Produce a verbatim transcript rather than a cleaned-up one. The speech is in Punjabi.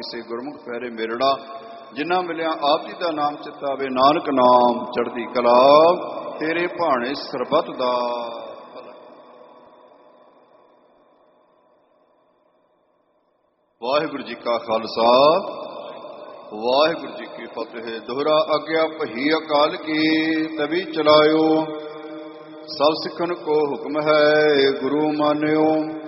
ਕਿਸੇ ਗੁਰਮੁਖ ਪੈਰੇ ਮੇਰੜਾ। ਜਿਨ੍ਹਾਂ ਮਿਲਿਆ ਆਪ ਜੀ ਦਾ ਨਾਮ ਚਿਤਾਵੇ, ਨਾਨਕ ਨਾਮ ਚੜ੍ਹਦੀ ਕਲਾ। ਤੇਰੇ ਭਾਣੇ ਸਰਬੱਤ ਦਾ ਵਾਹਿਗੁਰੂ ਜੀ ਕਾ ਖਾਲਸਾ, ਵਾਹਿਗੁਰੂ ਜੀ ਕੀ ਫਤਿਹ। ਦੋਹਰਾ ਆਗਿਆ ਭਈ ਅਕਾਲ ਕੀ, ਤਵੀ ਚਲਾਇਓ। ਸਭ ਸਿੱਖਣ ਕੋ ਹੁਕਮ ਹੈ, ਗੁਰੂ ਮਾਨਿਓ।